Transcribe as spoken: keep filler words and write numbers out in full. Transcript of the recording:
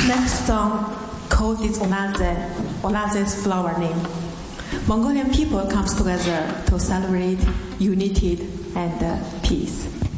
next song called is Onaze. Onaze is flower name. Mongolian people comes together to celebrate unity and uh, peace.